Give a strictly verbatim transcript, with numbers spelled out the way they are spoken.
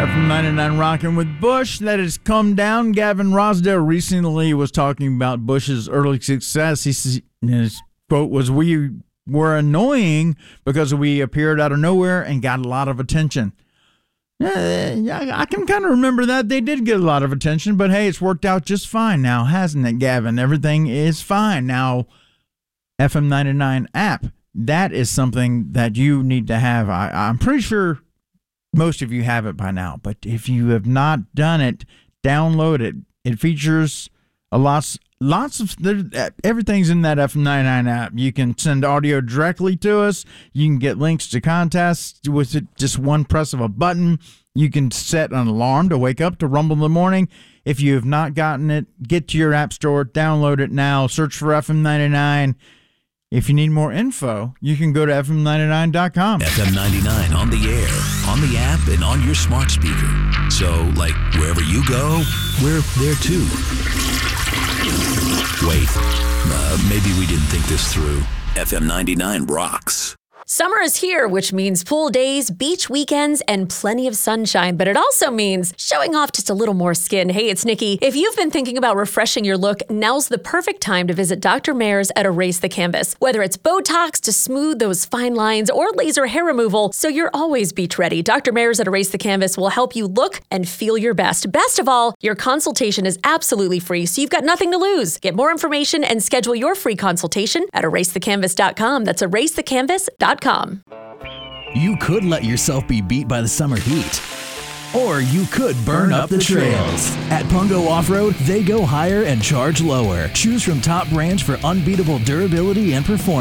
F M ninety-nine rocking with Bush. That has come down. Gavin Rossdale recently was talking about Bush's early success. He, his quote was, "We were annoying because we appeared out of nowhere and got a lot of attention." Yeah, I can kind of remember that. They did get a lot of attention, but hey, it's worked out just fine now, hasn't it, Gavin? Everything is fine. Now, F M ninety-nine app, that is something that you need to have. I, I'm pretty sure most of you have it by now, but if you have not done it, download it. It features a lots, lots of there, everything's in that F M ninety-nine app. You can send audio directly to us. You can get links to contests with it, just one press of a button. You can set an alarm to wake up to Rumble in the morning. If you have not gotten it, get to your app store, download it now. Search for F M ninety-nine. If you need more info, you can go to F M ninety-nine dot com. F M ninety-nine on the air, on the app, and on your smart speaker. So, like, wherever you go, we're there too. Wait, uh, maybe we didn't think this through. F M ninety-nine rocks. Summer is here, which means pool days, beach weekends, and plenty of sunshine, but it also means showing off just a little more skin. Hey, it's Nikki. If you've been thinking about refreshing your look, now's the perfect time to visit Doctor Mayer's at Erase the Canvas. Whether it's Botox to smooth those fine lines or laser hair removal, so you're always beach ready, Doctor Mayer's at Erase the Canvas will help you look and feel your best. Best of all, your consultation is absolutely free, so you've got nothing to lose. Get more information and schedule your free consultation at erase the canvas dot com. That's erase the canvas dot com. You could let yourself be beat by the summer heat, or you could burn up the trails. At Pungo Off-Road, they go higher and charge lower. Choose from top brands for unbeatable durability and performance.